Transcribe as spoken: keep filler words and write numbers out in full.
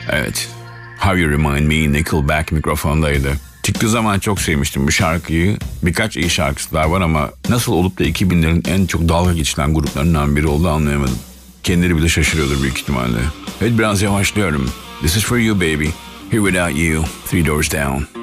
Evet. How You Remind Me, Nickelback mikrofondaydı. Çıktığı zaman çok sevmiştim bu şarkıyı. Birkaç iyi şarkısı daha var ama nasıl olup da iki binlerin en çok dalga geçilen gruplarından biri oldu anlayamadım. Kendileri bile şaşırıyordur büyük ihtimalle. Evet, biraz yavaşlıyorum. This is for you baby. Here without you, three doors down.